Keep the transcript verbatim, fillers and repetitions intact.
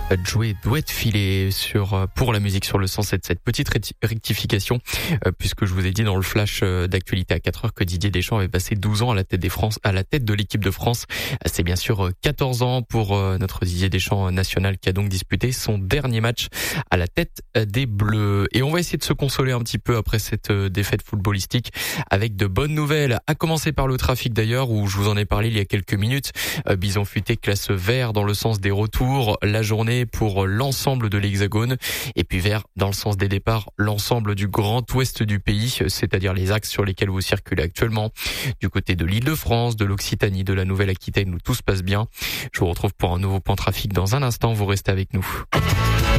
Joey doit filer sur pour la musique sur le cent sept sept. Petite rectification, puisque je vous ai dit dans le flash d'actualité à quatre heures que Didier Deschamps avait passé douze ans à la tête des France, à la tête de l'équipe de France. C'est bien sûr quatorze ans pour notre Didier Deschamps national qui a donc disputé son dernier match à la tête des Bleus. Et on va essayer de se consoler un petit peu après cette défaite footballistique avec de bonnes nouvelles. À commencer par le trafic d'ailleurs, où je vous en ai parlé il y a quelques minutes. Bison Futé classe vert dans le sens des retours la journée pour l'ensemble de l'Hexagone, et puis vert dans le sens des départs l'ensemble du grand ouest du pays, c'est-à-dire les axes sur lesquels vous circulez actuellement, du côté de l'Île-de-France, de l'Occitanie, de la Nouvelle-Aquitaine où tout se passe bien. Je vous retrouve pour un nouveau point trafic dans un instant, vous restez avec nous.